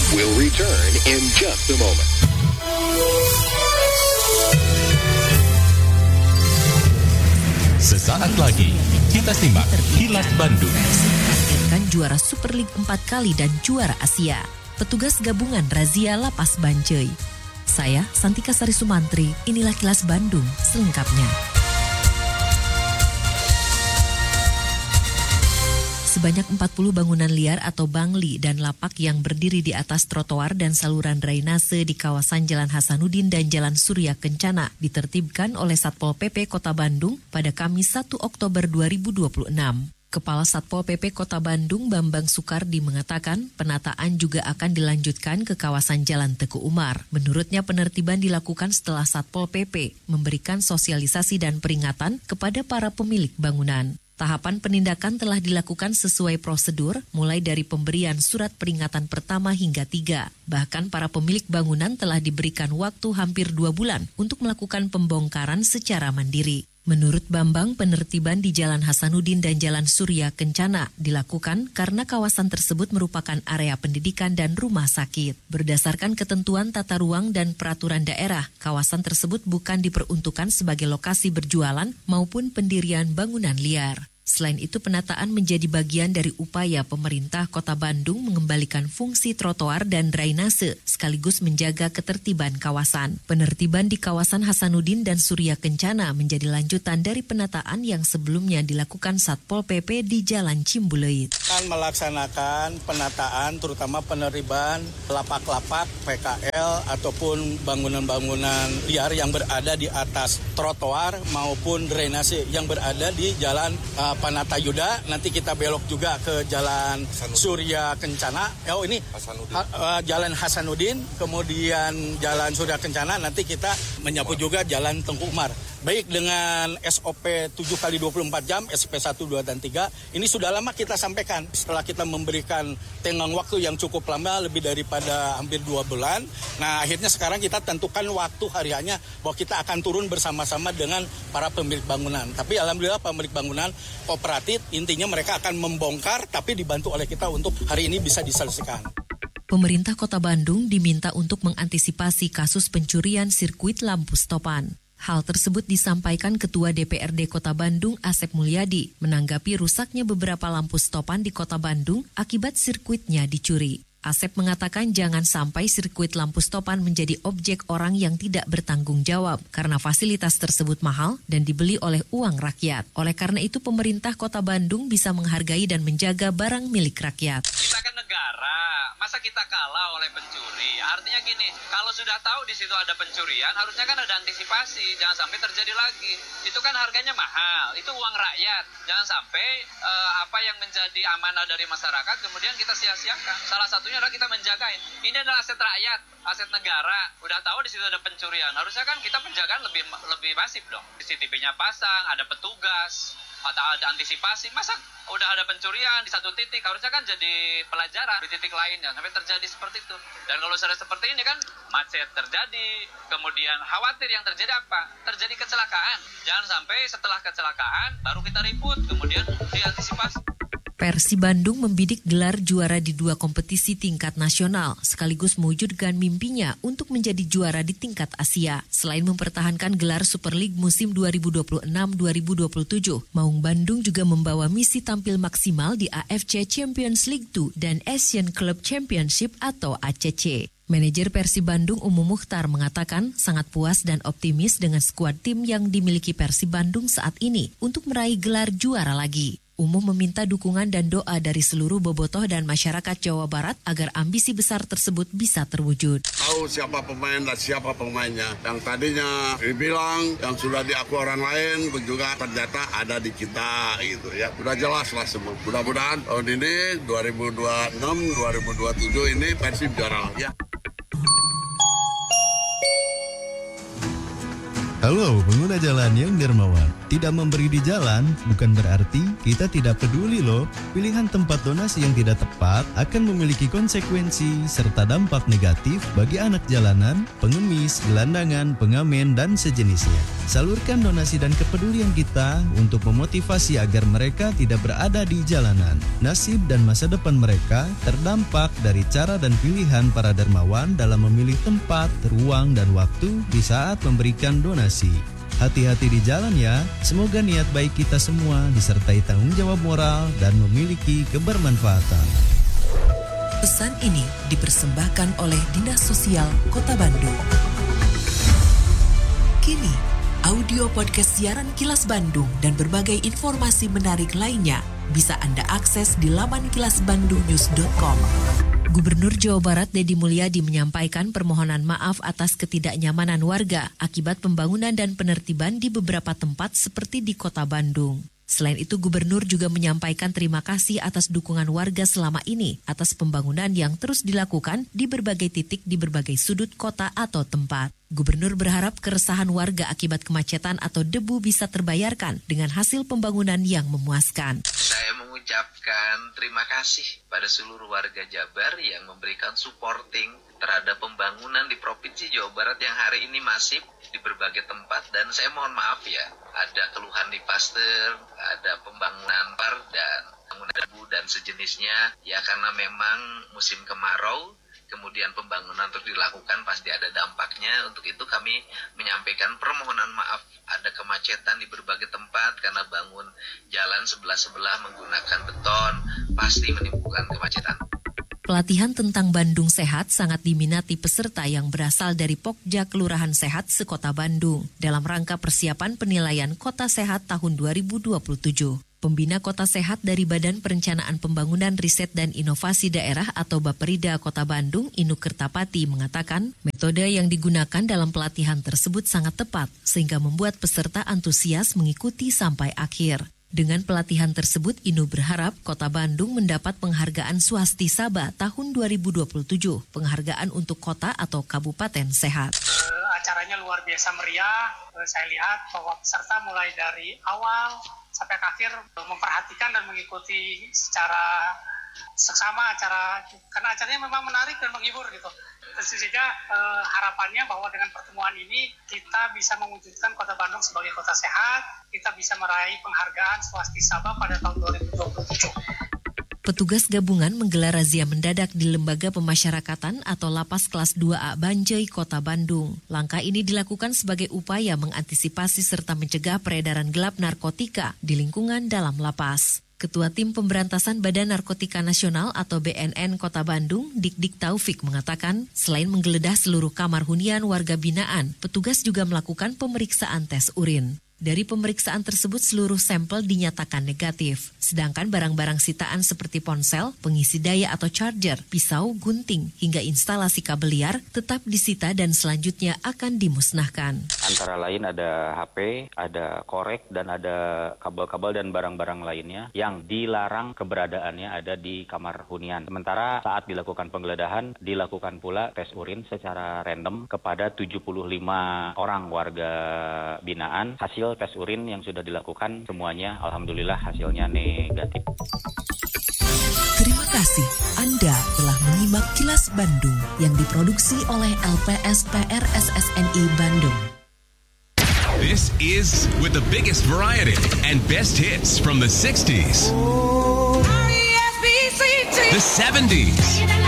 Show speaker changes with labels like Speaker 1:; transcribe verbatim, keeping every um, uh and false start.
Speaker 1: We'll return in just a moment.
Speaker 2: Sesaat lagi kita simak Kilas Bandung.
Speaker 3: Kan juara Super League empat kali dan juara Asia. Petugas gabungan razia lapas Bancai. Saya Santika Sari Sumantri, inilah Kilas Bandung selengkapnya. Sebanyak empat puluh bangunan liar atau bangli dan lapak yang berdiri di atas trotoar dan saluran drainase di kawasan Jalan Hasanuddin dan Jalan Surya Kencana ditertibkan oleh Satpol P P Kota Bandung pada Kamis satu Oktober dua ribu dua puluh enam. Kepala Satpol P P Kota Bandung Bambang Sukardi mengatakan penataan juga akan dilanjutkan ke kawasan Jalan Teguh Umar. Menurutnya penertiban dilakukan setelah Satpol P P memberikan sosialisasi dan peringatan kepada para pemilik bangunan. Tahapan penindakan telah dilakukan sesuai prosedur, mulai dari pemberian surat peringatan pertama hingga tiga. Bahkan para pemilik bangunan telah diberikan waktu hampir dua bulan untuk melakukan pembongkaran secara mandiri. Menurut Bambang, penertiban di Jalan Hasanuddin dan Jalan Surya Kencana dilakukan karena kawasan tersebut merupakan area pendidikan dan rumah sakit. Berdasarkan ketentuan tata ruang dan peraturan daerah, kawasan tersebut bukan diperuntukkan sebagai lokasi berjualan maupun pendirian bangunan liar. Selain itu, penataan menjadi bagian dari upaya pemerintah Kota Bandung mengembalikan fungsi trotoar dan drainase, sekaligus menjaga ketertiban kawasan. Penertiban di kawasan Hasanuddin dan Surya Kencana menjadi lanjutan dari penataan yang sebelumnya dilakukan Satpol P P di Jalan Cimbuleuit.
Speaker 4: Akan melaksanakan penataan, terutama peneriban lapak-lapak P K L ataupun bangunan-bangunan liar yang berada di atas trotoar maupun drainase yang berada di Jalan uh, Panatayuda. Nanti kita belok juga ke Jalan Hasanuddin. Surya Kencana. Oh ini Hasanuddin. Ha, uh, Jalan Hasanuddin, kemudian Jalan Surya Kencana. Nanti kita menyapu juga Jalan Teguh Umar. Baik dengan S O P tujuh kali dua puluh empat jam, S P satu, dua, dan tiga, ini sudah lama kita sampaikan. Setelah kita memberikan tenggang waktu yang cukup lama, lebih daripada hampir dua bulan, nah akhirnya sekarang kita tentukan waktu hariannya bahwa kita akan turun bersama-sama dengan para pemilik bangunan. Tapi alhamdulillah pemilik bangunan kooperatif, intinya mereka akan membongkar, tapi dibantu oleh kita untuk hari ini bisa diselesaikan.
Speaker 3: Pemerintah Kota Bandung diminta untuk mengantisipasi kasus pencurian sirkuit lampu stopan. Hal tersebut disampaikan Ketua D P R D Kota Bandung Asep Mulyadi menanggapi rusaknya beberapa lampu stopan di Kota Bandung akibat sirkuitnya dicuri. Asep mengatakan jangan sampai sirkuit lampu stopan menjadi objek orang yang tidak bertanggung jawab karena fasilitas tersebut mahal dan dibeli oleh uang rakyat. Oleh karena itu pemerintah Kota Bandung bisa menghargai dan menjaga barang milik rakyat.
Speaker 5: Kita kan negara, masa kita kalah oleh pencuri? Artinya gini, kalau sudah tahu di situ ada pencurian, harusnya kan ada antisipasi, jangan sampai terjadi lagi. Itu kan harganya mahal, itu uang rakyat. Jangan sampai uh, apa yang menjadi amanah dari masyarakat kemudian kita sia-siakan. Salah satunya adalah kita menjagain. Ini adalah aset rakyat, aset negara. Udah tahu di situ ada pencurian, harusnya kan kita penjagaan lebih lebih masif dong. C C T V-nya pasang, ada petugas, atau ada antisipasi. Masa udah ada pencurian di satu titik, harusnya kan jadi pelajaran di titik lainnya sampai terjadi seperti itu. Dan kalau sudah seperti ini kan macet terjadi, kemudian khawatir yang terjadi apa? Terjadi kecelakaan. Jangan sampai setelah kecelakaan baru kita ribut, kemudian diantisipasi.
Speaker 3: Persi Bandung membidik gelar juara di dua kompetisi tingkat nasional, sekaligus mewujudkan mimpinya untuk menjadi juara di tingkat Asia. Selain mempertahankan gelar Super League musim dua ribu dua puluh enam dua ribu dua puluh tujuh, Maung Bandung juga membawa misi tampil maksimal di A F C Champions League dua dan Asian Club Championship atau A C C. Manajer Persi Bandung Umu Mukhtar mengatakan sangat puas dan optimis dengan skuad tim yang dimiliki Persi Bandung saat ini untuk meraih gelar juara lagi. Umuh meminta dukungan dan doa dari seluruh bobotoh dan masyarakat Jawa Barat agar ambisi besar tersebut bisa terwujud.
Speaker 6: Tahu siapa pemain dan siapa pemainnya. Yang tadinya dibilang yang sudah diakui orang lain juga ternyata ada di kita gitu ya. Sudah jelas lah semua. Mudah-mudahan tahun ini dua ribu dua puluh enam dua ribu dua puluh tujuh ini Persib juara lagi ya.
Speaker 7: Halo pengguna jalan yang dermawan, tidak memberi di jalan bukan berarti kita tidak peduli loh. Pilihan tempat donasi yang tidak tepat akan memiliki konsekuensi serta dampak negatif bagi anak jalanan, pengemis, gelandangan, pengamen, dan sejenisnya. salurkan donasi dan kepedulian kita untuk memotivasi agar mereka tidak berada di jalanan. Nasib dan masa depan mereka terdampak dari cara dan pilihan para dermawan dalam memilih tempat, ruang, dan waktu di saat memberikan donasi. Hati-hati di jalan ya, semoga niat baik kita semua disertai tanggung jawab moral dan memiliki kebermanfaatan.
Speaker 8: Pesan ini dipersembahkan oleh Dinas Sosial Kota Bandung. Kini, audio podcast siaran Kilas Bandung dan berbagai informasi menarik lainnya bisa Anda akses di laman kilas bandung news dot com.
Speaker 3: Gubernur Jawa Barat Deddy Mulyadi menyampaikan permohonan maaf atas ketidaknyamanan warga akibat pembangunan dan penertiban di beberapa tempat seperti di Kota Bandung. Selain itu, Gubernur juga menyampaikan terima kasih atas dukungan warga selama ini atas pembangunan yang terus dilakukan di berbagai titik di berbagai sudut kota atau tempat. Gubernur berharap keresahan warga akibat kemacetan atau debu bisa terbayarkan dengan hasil pembangunan yang memuaskan.
Speaker 9: Saya mengucapkan terima kasih pada seluruh warga Jabar yang memberikan supporting terhadap pembangunan di Provinsi Jawa Barat yang hari ini masif di berbagai tempat, dan saya mohon maaf ya, ada keluhan di Pasteur, ada pembangunan par dan pembangunan debu dan sejenisnya ya, karena memang musim kemarau. Kemudian pembangunan terus dilakukan pasti ada dampaknya. Untuk itu kami menyampaikan permohonan maaf ada kemacetan di berbagai tempat karena bangun jalan sebelah-sebelah menggunakan beton pasti menimbulkan kemacetan.
Speaker 3: Pelatihan tentang Bandung Sehat sangat diminati peserta yang berasal dari Pokja Kelurahan Sehat sekota Bandung dalam rangka persiapan penilaian Kota Sehat tahun dua ribu dua puluh tujuh. Pembina Kota Sehat dari Badan Perencanaan Pembangunan Riset dan Inovasi Daerah atau Baperida Kota Bandung, Inuk Kertapati, mengatakan metode yang digunakan dalam pelatihan tersebut sangat tepat sehingga membuat peserta antusias mengikuti sampai akhir. Dengan pelatihan tersebut, Inu berharap Kota Bandung mendapat penghargaan Swastisaba tahun dua ribu dua puluh tujuh, penghargaan untuk kota atau kabupaten sehat.
Speaker 10: Acaranya luar biasa meriah. Saya lihat bahwa peserta mulai dari awal sampai akhir memperhatikan dan mengikuti secara seksama acara, karena acaranya memang menarik dan menghibur gitu. Tentu saja eh, harapannya bahwa dengan pertemuan ini kita bisa mewujudkan Kota Bandung sebagai kota sehat, kita bisa meraih penghargaan Swastisaba pada tahun dua ribu dua puluh tujuh.
Speaker 3: Petugas gabungan menggelar razia mendadak di Lembaga Pemasyarakatan atau Lapas Kelas dua A Banjai, Kota Bandung. Langkah ini dilakukan sebagai upaya mengantisipasi serta mencegah peredaran gelap narkotika di lingkungan dalam lapas. Ketua Tim Pemberantasan Badan Narkotika Nasional atau B N N Kota Bandung, Dik-Dik Taufik, mengatakan selain menggeledah seluruh kamar hunian warga binaan, petugas juga melakukan pemeriksaan tes urin. Dari pemeriksaan tersebut seluruh sampel dinyatakan negatif. Sedangkan barang-barang sitaan seperti ponsel, pengisi daya atau charger, pisau, gunting, hingga instalasi kabel liar tetap disita dan selanjutnya akan dimusnahkan.
Speaker 11: Antara lain ada H P, ada korek, dan ada kabel-kabel dan barang-barang lainnya yang dilarang keberadaannya ada di kamar hunian. Sementara saat dilakukan penggeledahan, dilakukan pula tes urin secara random kepada tujuh puluh lima orang warga binaan. Hasil tes urin yang sudah dilakukan semuanya alhamdulillah hasilnya negatif.
Speaker 8: Terima kasih Anda telah menyimak Kilas Bandung yang diproduksi oleh L P S P R S S N I Bandung.
Speaker 2: This is with the biggest variety and best hits from the sixties, the seventies,